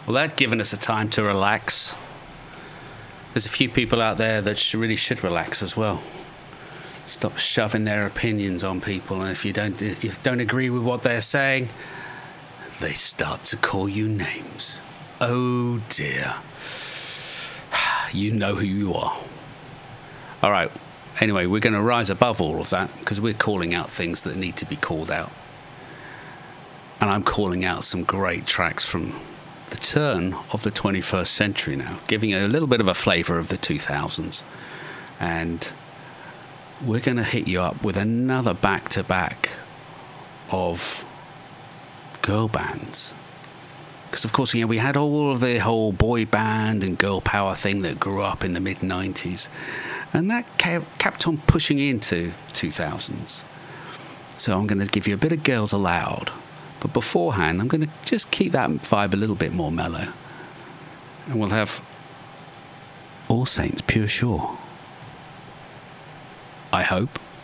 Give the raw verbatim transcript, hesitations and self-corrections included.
Well, that's given us a time to relax. There's a few people out there that sh- really should relax as well. Stop shoving their opinions on people, and if you don't, if you don't agree with what they're saying, they start to call you names. Oh dear. You know who you are. All right. Anyway, we're going to rise above all of that because we're calling out things that need to be called out. And I'm calling out some great tracks from the turn of the twenty-first century now, giving you a little bit of a flavour of the two thousands. And we're going to hit you up with another back-to-back of girl bands. Because, of course, you know, we had all of the whole boy band and girl power thing that grew up in the mid nineties. And that kept on pushing into two thousands. So I'm going to give you a bit of Girls Aloud. But beforehand, I'm going to just keep that vibe a little bit more mellow. And we'll have All Saints Pure Shore. I hope.